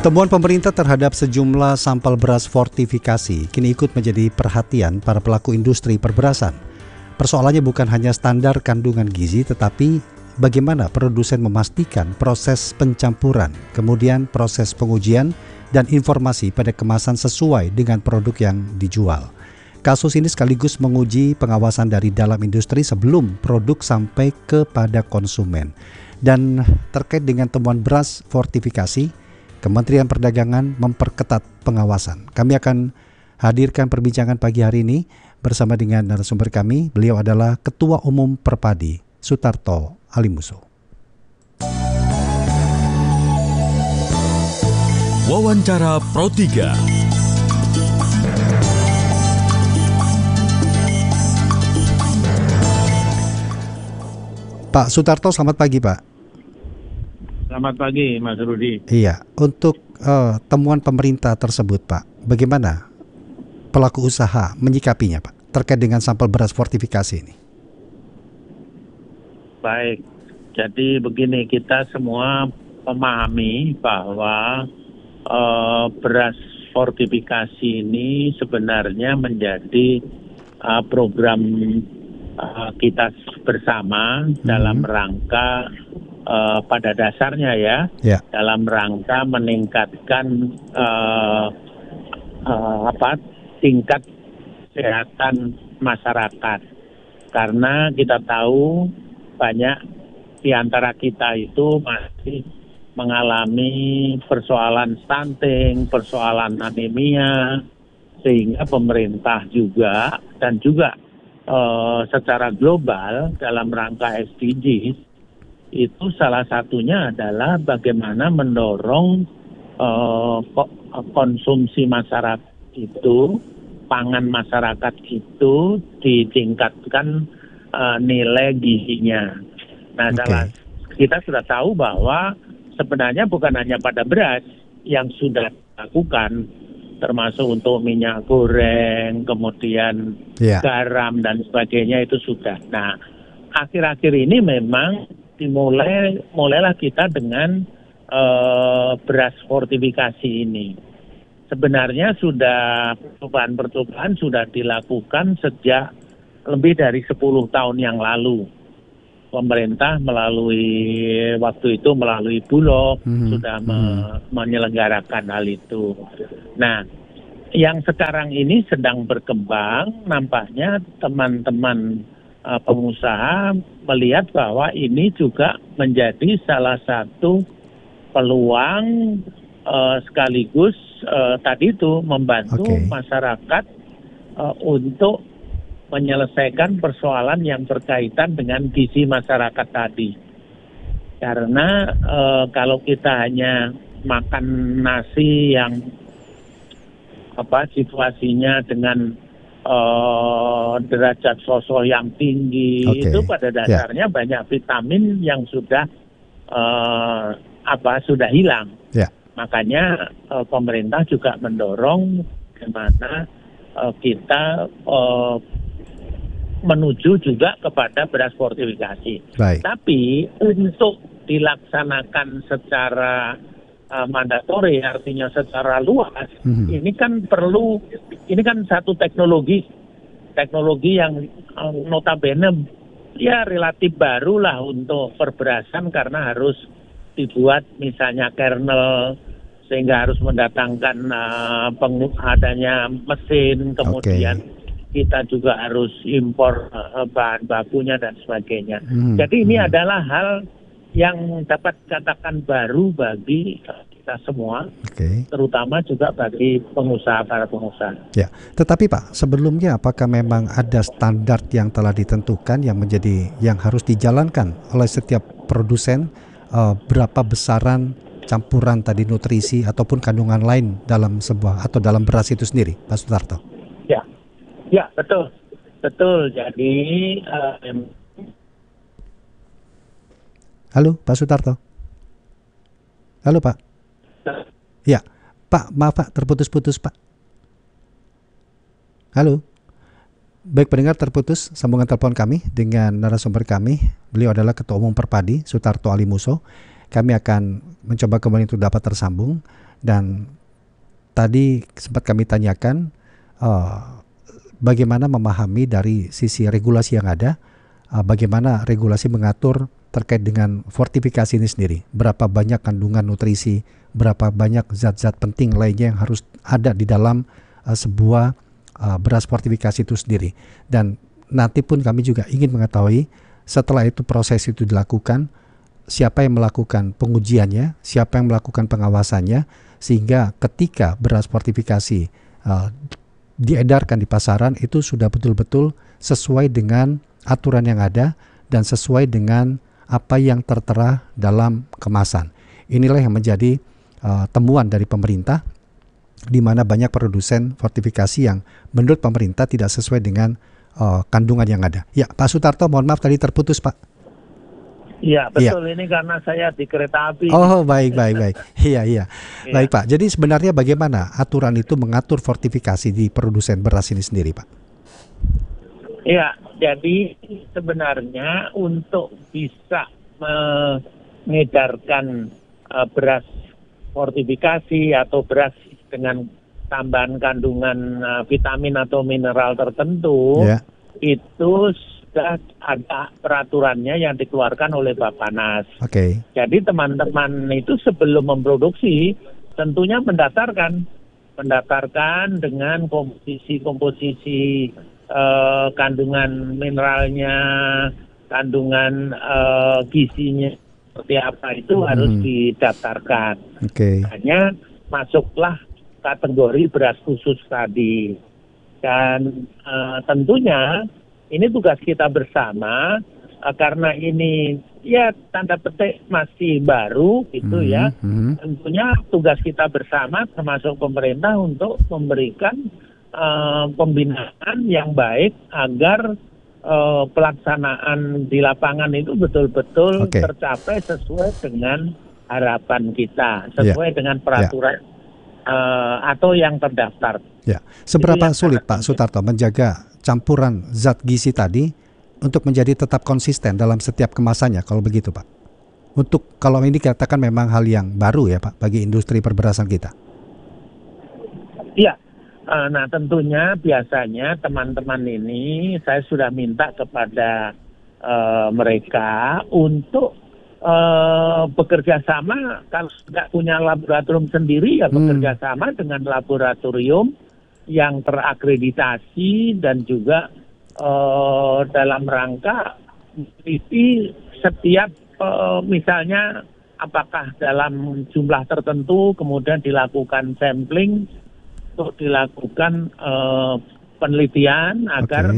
Temuan pemerintah terhadap sejumlah sampel beras fortifikasi kini ikut menjadi perhatian para pelaku industri perberasan. Persoalannya bukan hanya standar kandungan gizi, tetapi bagaimana produsen memastikan proses pencampuran, kemudian proses pengujian, dan informasi pada kemasan sesuai dengan produk yang dijual. Kasus ini sekaligus menguji pengawasan dari dalam industri sebelum produk sampai kepada konsumen. Dan terkait dengan temuan beras fortifikasi, Kementerian Perdagangan memperketat pengawasan. Kami akan hadirkan perbincangan pagi hari ini bersama dengan narasumber kami. Beliau adalah Ketua Umum Perpadi, Sutarto Alimuso. Wawancara Pro 3. Pak Sutarto, selamat pagi Pak. Selamat pagi, Mas Rudi. Iya, untuk temuan pemerintah tersebut, Pak, bagaimana pelaku usaha menyikapinya, Pak, terkait dengan sampel beras fortifikasi ini? Baik, jadi begini, kita semua memahami bahwa beras fortifikasi ini sebenarnya menjadi program kita bersama dalam rangka pada dasarnya dalam rangka meningkatkan tingkat kesehatan masyarakat, karena kita tahu banyak di antara kita itu masih mengalami persoalan stunting, persoalan anemia, sehingga pemerintah juga dan juga secara global dalam rangka SDGs itu salah satunya adalah bagaimana mendorong konsumsi masyarakat itu, pangan masyarakat itu ditingkatkan nilai gizinya. Nah, kita sudah tahu bahwa sebenarnya bukan hanya pada beras yang sudah dilakukan, termasuk untuk minyak goreng, kemudian garam dan sebagainya itu sudah. Nah, akhir-akhir ini memang mulailah kita dengan beras fortifikasi ini. Sebenarnya sudah percobaan sudah dilakukan sejak lebih dari 10 tahun yang lalu. Pemerintah melalui Bulog sudah menyelenggarakan hal itu. Nah, yang sekarang ini sedang berkembang, nampaknya teman-teman pengusaha melihat bahwa ini juga menjadi salah satu peluang sekaligus tadi itu membantu masyarakat untuk menyelesaikan persoalan yang berkaitan dengan gizi masyarakat tadi. Karena kalau kita hanya makan nasi yang situasinya dengan derajat fosfor yang tinggi, itu pada dasarnya banyak vitamin yang sudah hilang. Makanya pemerintah juga mendorong bagaimana kita menuju juga kepada beras fortifikasi. Tapi untuk dilaksanakan secara mandatori, artinya secara luas, ini kan satu teknologi yang notabene relatif baru lah untuk perberasan, karena harus dibuat misalnya kernel, sehingga harus mendatangkan adanya mesin, kemudian kita juga harus impor bahan bakunya dan sebagainya. Jadi ini adalah hal yang dapat dikatakan baru bagi kita semua, terutama juga bagi para pengusaha. Ya, tetapi Pak, sebelumnya apakah memang ada standar yang telah ditentukan yang harus dijalankan oleh setiap produsen, berapa besaran campuran tadi nutrisi ataupun kandungan lain dalam dalam beras itu sendiri, Pak Sutarto? Ya, betul. Jadi halo, Pak Sutarto. Halo, Pak. Ya, Pak, maaf Pak, terputus-putus Pak. Halo. Baik pendengar, terputus sambungan telepon kami dengan narasumber kami. Beliau adalah Ketua Umum Perpadi, Sutarto Alimuso. Kami akan mencoba kembali untuk dapat tersambung. Dan tadi sempat kami tanyakan bagaimana memahami dari sisi regulasi yang ada, bagaimana regulasi mengatur terkait dengan fortifikasi ini sendiri, berapa banyak kandungan nutrisi, berapa banyak zat-zat penting lainnya yang harus ada di dalam sebuah beras fortifikasi itu sendiri. Dan nanti pun kami juga ingin mengetahui setelah itu proses itu dilakukan, siapa yang melakukan pengujiannya, siapa yang melakukan pengawasannya, sehingga ketika beras fortifikasi diedarkan di pasaran itu sudah betul-betul sesuai dengan aturan yang ada dan sesuai dengan apa yang tertera dalam kemasan. Inilah yang menjadi temuan dari pemerintah, di mana banyak produsen fortifikasi yang menurut pemerintah tidak sesuai dengan kandungan yang ada. Ya, Pak Sutarto, mohon maaf tadi terputus, Pak. Iya, betul. Ini karena saya di kereta api. Oh, baik. Iya. Baik, Pak. Jadi sebenarnya bagaimana aturan itu mengatur fortifikasi di produsen beras ini sendiri, Pak? Iya, jadi sebenarnya untuk bisa mengedarkan beras fortifikasi atau beras dengan tambahan kandungan vitamin atau mineral tertentu, itu sudah ada peraturannya yang dikeluarkan oleh Bappenas. Jadi teman-teman itu sebelum memproduksi tentunya mendaftarkan dengan komposisi kandungan mineralnya, kandungan gizinya seperti apa itu harus didaftarkan. Hanya masuklah kategori beras khusus tadi. Dan tentunya ini tugas kita bersama karena ini ya tanda petik masih baru gitu ya. Tentunya tugas kita bersama termasuk pemerintah untuk memberikan pembinaan yang baik agar pelaksanaan di lapangan itu betul-betul tercapai sesuai dengan harapan kita, sesuai dengan peraturan atau yang terdaftar. Seberapa sulit Pak Sutarto menjaga campuran zat gizi tadi untuk menjadi tetap konsisten dalam setiap kemasannya kalau begitu, Pak? Untuk kalau ini dikatakan memang hal yang baru ya, Pak, bagi industri perberasan kita. Iya. Nah tentunya biasanya teman-teman ini saya sudah minta kepada mereka untuk bekerja sama. Kalau tidak punya laboratorium sendiri ya bekerja sama dengan laboratorium yang terakreditasi dan juga dalam rangka meneliti setiap misalnya apakah dalam jumlah tertentu kemudian dilakukan sampling untuk dilakukan penelitian agar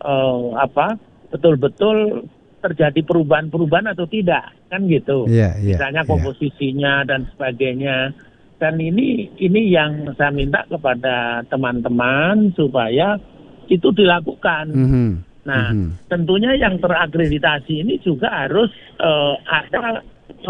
betul-betul terjadi perubahan-perubahan atau tidak, kan gitu. Misalnya komposisinya dan sebagainya. Dan ini yang saya minta kepada teman-teman supaya itu dilakukan. Nah, tentunya yang terakreditasi ini juga harus ada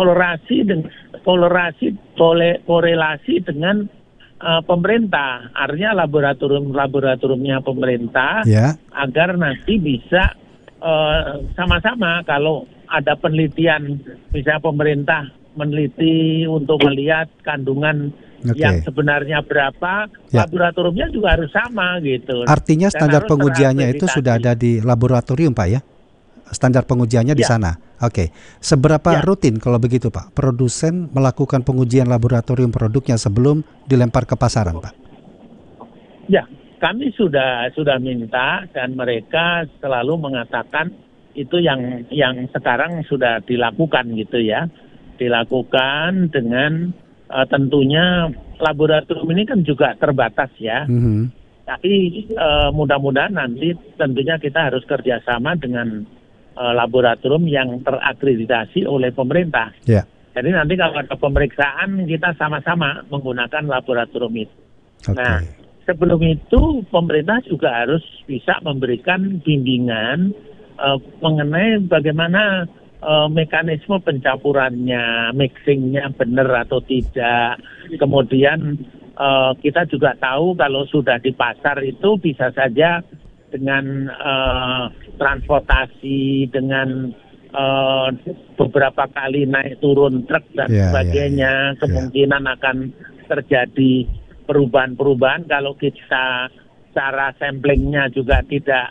korelasi dengan pemerintah, artinya laboratoriumnya pemerintah, agar nanti bisa sama-sama kalau ada penelitian, misalnya pemerintah meneliti untuk melihat kandungan yang sebenarnya berapa, laboratoriumnya juga harus sama gitu. Artinya standar pengujiannya itu sudah ada di laboratorium, Pak ya? Standar pengujiannya di sana. Seberapa rutin kalau begitu, Pak, produsen melakukan pengujian laboratorium produknya sebelum dilempar ke pasaran, Pak? Ya, kami sudah minta dan mereka selalu mengatakan itu yang sekarang sudah dilakukan gitu ya. Dilakukan dengan tentunya laboratorium ini kan juga terbatas ya. Tapi mudah-mudahan nanti tentunya kita harus kerjasama dengan laboratorium yang terakreditasi oleh pemerintah. Jadi nanti kalau ada pemeriksaan kita sama-sama menggunakan laboratorium itu. Nah, sebelum itu pemerintah juga harus bisa memberikan bimbingan mengenai bagaimana mekanisme pencampurannya, mixingnya benar atau tidak. Kemudian kita juga tahu kalau sudah di pasar itu bisa saja dengan transportasi, dengan beberapa kali naik turun truk dan sebagainya, kemungkinan akan terjadi perubahan-perubahan kalau kita cara samplingnya juga tidak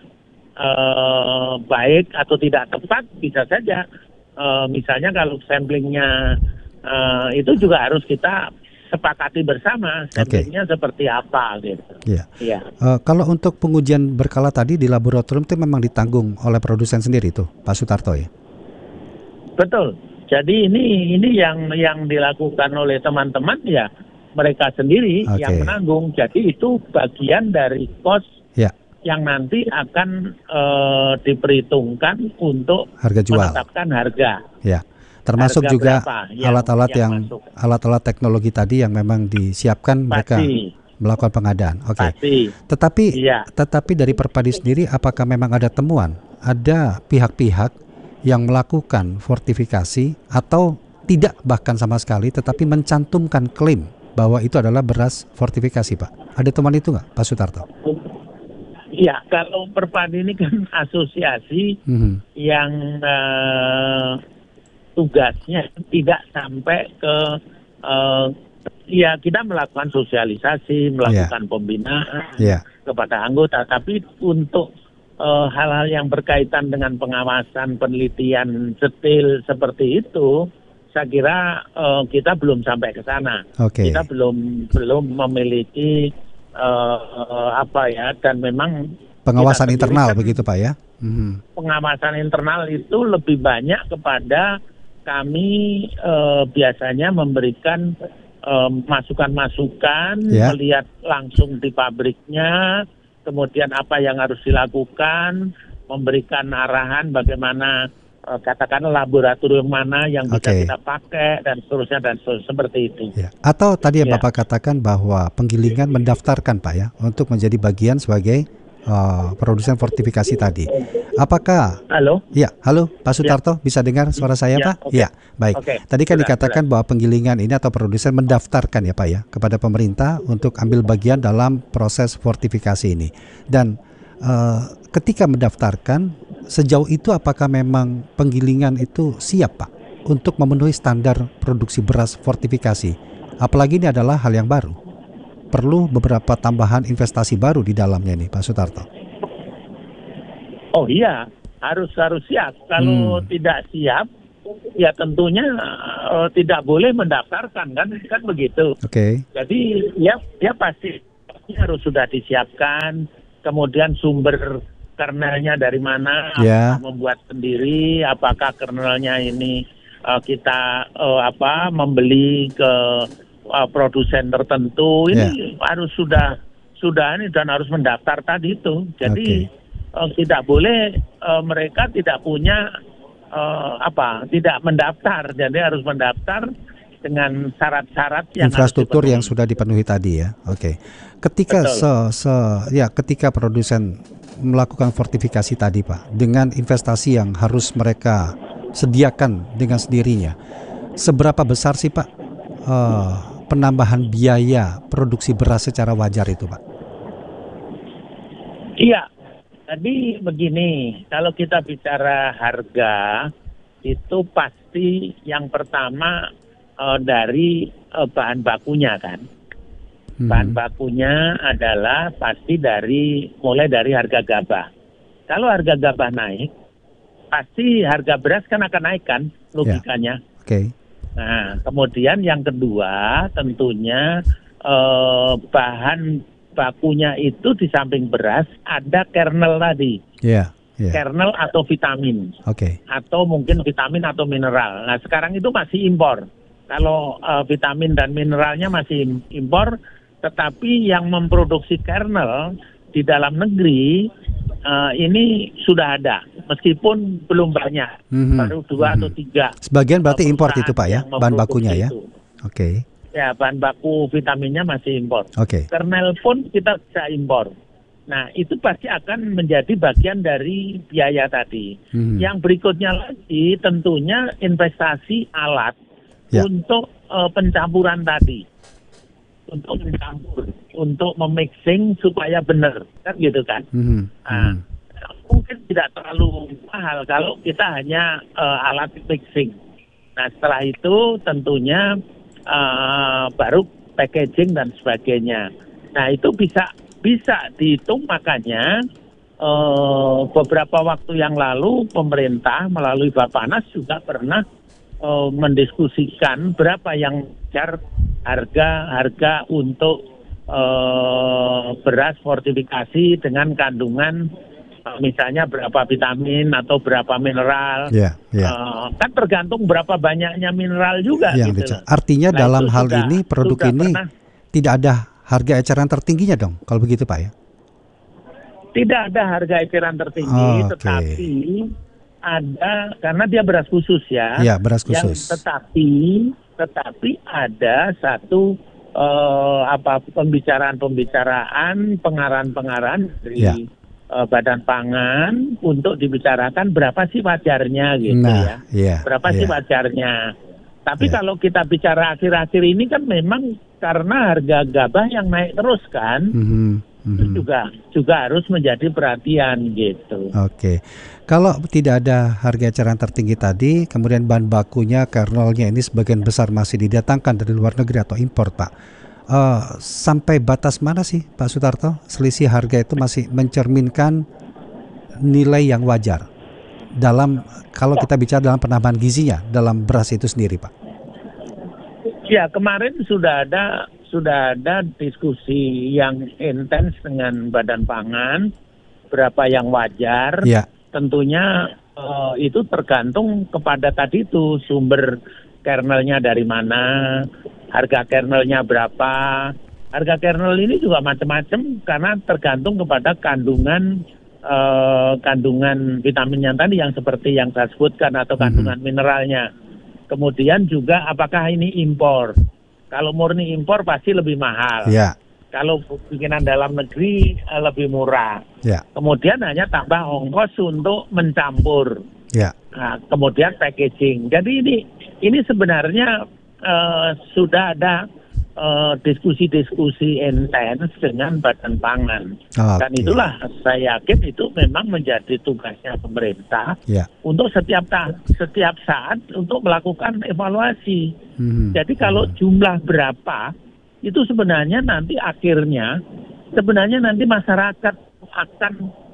baik atau tidak tepat, bisa saja misalnya kalau samplingnya itu juga harus kita sepakati bersama samplingnya seperti apa gitu. Iya. Kalau untuk pengujian berkala tadi di laboratorium itu memang ditanggung oleh produsen sendiri tuh, Pak Sutarto ya? Betul. Jadi ini yang dilakukan oleh teman-teman ya mereka sendiri yang menanggung. Jadi itu bagian dari kos yang nanti akan diperhitungkan untuk harga jual, menetapkan harga. Ya. Termasuk harga juga alat-alat alat-alat teknologi tadi yang memang disiapkan mereka melakukan pengadaan. Tetapi dari Perpadi sendiri, apakah memang ada temuan, ada pihak-pihak yang melakukan fortifikasi atau tidak bahkan sama sekali, tetapi mencantumkan klaim bahwa itu adalah beras fortifikasi, Pak? Ada temuan itu nggak, Pak Sutarto? Ya, kalau Perpadi ini kan asosiasi yang tugasnya tidak sampai ke kita melakukan sosialisasi, melakukan pembinaan kepada anggota, tapi untuk hal-hal yang berkaitan dengan pengawasan, penelitian detail seperti itu, saya kira kita belum sampai ke sana. Kita belum memiliki dan memang pengawasan internal begitu, Pak ya. Pengawasan internal itu lebih banyak kepada kami biasanya memberikan masukan-masukan, melihat langsung di pabriknya, kemudian apa yang harus dilakukan, memberikan arahan bagaimana katakanlah laboratorium mana yang bisa kita pakai dan seterusnya seperti itu. Atau tadi yang Bapak katakan bahwa penggilingan mendaftarkan, Pak ya, untuk menjadi bagian sebagai produsen fortifikasi tadi. Apakah? Halo? Ya, halo Pak Sutarto, bisa dengar suara saya, Pak? Ya, baik. Tadi kan dikatakan bahwa penggilingan ini atau produsen mendaftarkan ya, Pak ya, kepada pemerintah untuk ambil bagian dalam proses fortifikasi ini. Dan ketika mendaftarkan, sejauh itu apakah memang penggilingan itu siap, Pak, untuk memenuhi standar produksi beras fortifikasi? Apalagi ini adalah hal yang baru. Perlu beberapa tambahan investasi baru di dalamnya nih, Pak Sutarto. Oh iya, harus siap. Kalau tidak siap, ya tentunya tidak boleh mendaftarkan, kan begitu. Jadi ya pasti harus sudah disiapkan. Kemudian sumber kernelnya dari mana? Apakah membuat sendiri? Apakah kernelnya ini kita membeli ke produsen tertentu? Ini harus sudah ini dan harus mendaftar tadi itu. Jadi tidak boleh mereka tidak punya tidak mendaftar. Jadi harus mendaftar dengan syarat-syarat yang infrastruktur yang sudah dipenuhi tadi ya. Ketika ketika produsen melakukan fortifikasi tadi, Pak, dengan investasi yang harus mereka sediakan dengan sendirinya, seberapa besar sih, Pak, penambahan biaya produksi beras secara wajar itu, Pak? Iya, jadi begini, kalau kita bicara harga, itu pasti yang pertama dari bahan bakunya kan. Bahan bakunya adalah pasti mulai dari harga gabah. Kalau harga gabah naik, pasti harga beras kan akan naik kan, logikanya. Nah, kemudian yang kedua tentunya bahan bakunya itu di samping beras ada kernel tadi. Kernel atau vitamin. Atau mungkin vitamin atau mineral. Nah, sekarang itu masih impor. Kalau vitamin dan mineralnya masih impor, tetapi yang memproduksi kernel di dalam negeri ini sudah ada, meskipun belum banyak, baru 2 atau 3. Sebagian berarti impor itu, Pak ya, bahan bakunya ya. Ya, bahan baku vitaminnya masih impor. Kernel pun kita bisa impor. Nah, itu pasti akan menjadi bagian dari biaya tadi. Yang berikutnya lagi tentunya investasi alat untuk pencampuran tadi. Untuk mencampur, untuk memixing supaya benar, kan gitu kan. Nah, mungkin tidak terlalu mahal kalau kita hanya alat mixing. Nah, setelah itu tentunya baru packaging dan sebagainya. Nah itu bisa dihitung, makanya beberapa waktu yang lalu pemerintah melalui Bappenas juga pernah mendiskusikan berapa yang wajar harga untuk beras fortifikasi dengan kandungan misalnya berapa vitamin atau berapa mineral. Kan tergantung berapa banyaknya mineral juga gitu. Artinya Nah, dalam hal ini produk ini tidak ada harga eceran tertingginya dong kalau begitu Pak ya? Tidak ada harga eceran tertinggi, tetapi ada, karena dia beras khusus ya. Iya, beras khusus. Tetapi ada satu pembicaraan, pengarahan dari Badan Pangan untuk dibicarakan berapa sih wajarnya gitu berapa sih wajarnya. Tapi kalau kita bicara akhir-akhir ini kan memang karena harga gabah yang naik terus kan, itu juga harus menjadi perhatian gitu. Kalau tidak ada harga eceran tertinggi tadi, kemudian bahan bakunya, kernelnya ini sebagian besar masih didatangkan dari luar negeri atau impor, Pak. Sampai batas mana sih Pak Sutarto selisih harga itu masih mencerminkan nilai yang wajar dalam, kalau kita bicara dalam penambahan gizinya dalam beras itu sendiri, Pak? Ya, kemarin sudah ada diskusi yang intens dengan Badan Pangan berapa yang wajar. Tentunya itu tergantung kepada tadi itu sumber kernelnya dari mana, harga kernelnya berapa. Harga kernel ini juga macam-macam karena tergantung kepada kandungan vitaminnya tadi yang seperti yang saya sebutkan atau kandungan mineralnya. Kemudian juga apakah ini impor. Kalau murni impor pasti lebih mahal. Kalau bikinan dalam negeri lebih murah. Kemudian hanya tambah ongkos untuk mencampur. Nah, kemudian packaging. Jadi ini sebenarnya sudah ada diskusi-diskusi intens dengan Badan Pangan. Dan itulah saya yakin itu memang menjadi tugasnya pemerintah untuk setiap saat untuk melakukan evaluasi. Jadi kalau jumlah berapa itu sebenarnya nanti akhirnya nanti masyarakat akan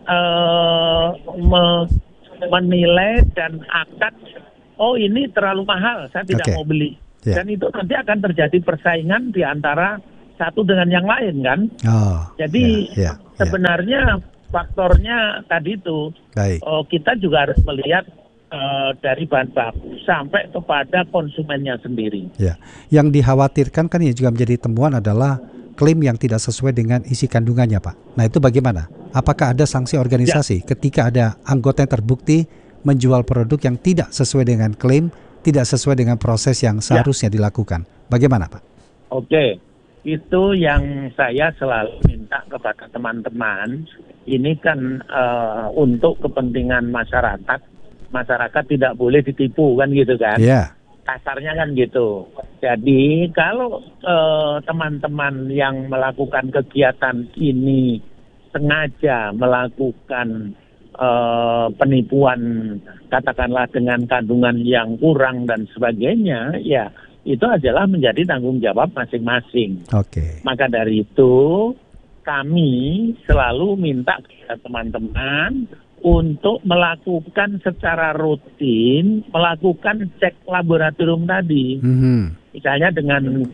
menilai dan akan ini terlalu mahal, saya tidak mau beli. Dan itu nanti akan terjadi persaingan di antara satu dengan yang lain kan. Jadi sebenarnya faktornya tadi itu kita juga harus melihat dari bahan baku sampai kepada konsumennya sendiri. Yang dikhawatirkan kan ini juga menjadi temuan adalah klaim yang tidak sesuai dengan isi kandungannya, Pak. Nah itu bagaimana? Apakah ada sanksi organisasi ketika ada anggota yang terbukti menjual produk yang tidak sesuai dengan klaim, tidak sesuai dengan proses yang seharusnya dilakukan? Bagaimana, Pak? Itu yang saya selalu minta kepada teman-teman. Ini kan untuk kepentingan masyarakat. Masyarakat tidak boleh ditipu kan gitu kan? Kasarnya kan gitu. Jadi kalau teman-teman yang melakukan kegiatan ini sengaja melakukan penipuan katakanlah dengan kandungan yang kurang dan sebagainya, ya itu adalah menjadi tanggung jawab masing-masing. Maka dari itu kami selalu minta kepada teman-teman untuk melakukan secara rutin, melakukan cek laboratorium tadi. Misalnya dengan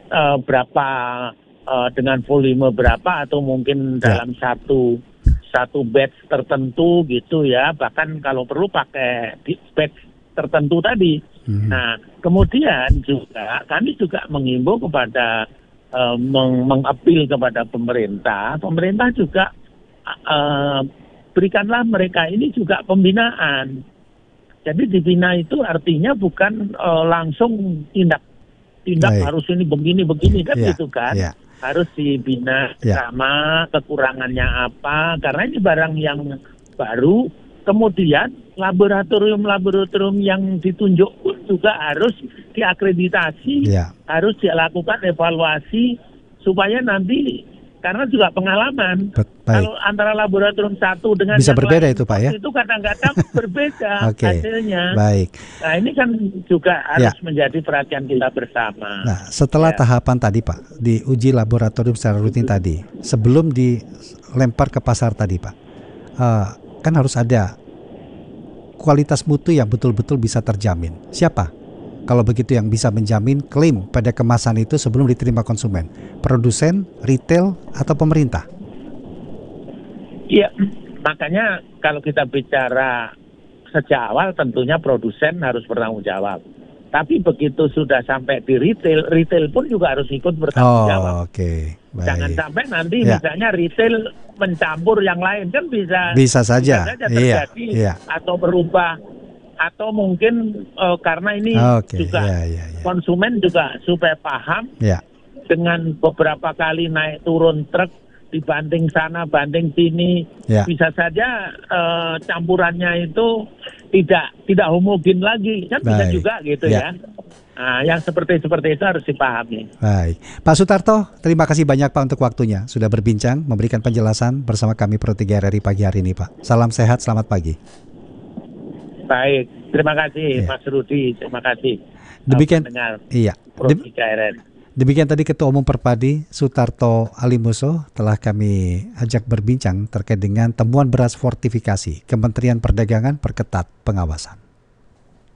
dengan volume berapa atau mungkin dalam satu batch tertentu gitu ya, bahkan kalau perlu pakai batch tertentu tadi. Nah, kemudian juga kami juga mengimbau kepada mengapil kepada pemerintah juga berikanlah mereka ini juga pembinaan. Jadi dibina itu artinya bukan langsung tindak harus ini begini kan gitu kan. Harus dibina sama kekurangannya apa, karena ini barang yang baru. Kemudian laboratorium yang ditunjuk pun juga harus diakreditasi, harus dilakukan evaluasi supaya nanti karena juga pengalaman. Baik. Kalau antara laboratorium satu dengan Bisa yang berbeda lain, itu Pak ya? itu kadang-kadang berbeda Oke. hasilnya. Baik. Nah ini kan juga harus menjadi perhatian kita bersama. Nah, setelah Ya. tahapan tadi Pak, diuji laboratorium secara rutin tadi, sebelum dilempar ke pasar tadi Pak, kan harus ada kualitas mutu yang betul-betul bisa terjamin. Siapa? Kalau begitu yang bisa menjamin klaim pada kemasan itu sebelum diterima konsumen? Produsen, retail, atau pemerintah? Iya, makanya kalau kita bicara sejak awal tentunya produsen harus bertanggung jawab. Tapi begitu sudah sampai di retail, retail pun juga harus ikut bertanggung jawab. Oke. Baik. Jangan sampai nanti Ya. misalnya retail mencampur yang lain, kan Bisa saja. terjadi Iya. atau berubah, atau mungkin karena ini Oke. juga Iya. konsumen juga supaya paham Ya. dengan beberapa kali naik turun truk dibanding sana banding sini, Ya. bisa saja campurannya itu tidak homogen lagi, kan bisa Baik. juga gitu Ya. ya. Nah, yang seperti itu harus dipahami. Baik, Pak Sutarto, terima kasih banyak Pak untuk waktunya. Sudah berbincang, memberikan penjelasan bersama kami Pro 3 RRI pagi hari ini Pak. Salam sehat, selamat pagi. Baik, terima kasih Ya. Mas Rudi, terima kasih. Demikian, Pendengar iya. Pro 3 RRI. Demikian tadi Ketua Umum Perpadi Sutarto Alimuso telah kami ajak berbincang terkait dengan temuan beras fortifikasi. Kementerian Perdagangan perketat pengawasan.